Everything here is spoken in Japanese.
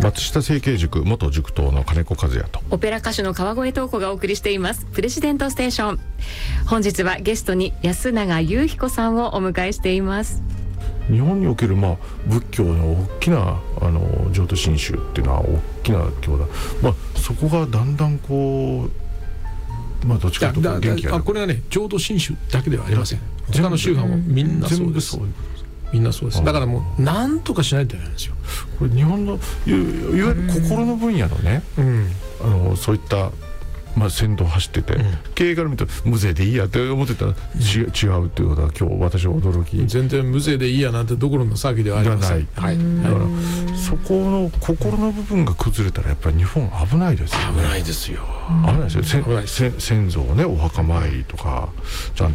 松下政経塾元塾頭の金子和也とオペラ歌手の川越東子がお送りしていますプレジデントステーション。本日はゲストに安永雄彦さんをお迎えしています。 日本における、仏教の大きな浄土真宗っていうのは大きな教団、そこがだんだんこう、どっちかというと元気がこれはね浄土真宗だけではありません。他の宗派もみんなそうです。みんなそうです。だからもう何とかしないといけないんですよ。 これ日本のいわゆる心の分野のね、そういった先導を走ってて、経営から見ると無税でいいやって思ってたら違うっていうことは今日私は驚き。 全然無税でいいやなんてどころの騒ぎではありません。 だからそこの心の部分が崩れたらやっぱり日本危ないですよね。 危ないですよ。 危ないですよ。先祖をねお墓参りとかちゃん